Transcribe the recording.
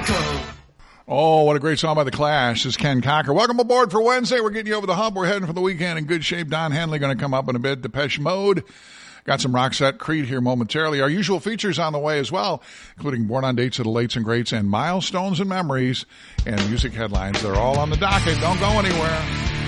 Oh, what a great song by The Clash. This is Ken Cocker. Welcome aboard for Wednesday. We're getting you over the hump. We're heading for the weekend in good shape. Don Henley going to come up in a bit. Depeche Mode. Got some Roxette Creed here momentarily. Our usual features on the way as well, including Born on Dates of the Lates and Greats and Milestones and Memories and music headlines. They're all on the docket. Don't go anywhere.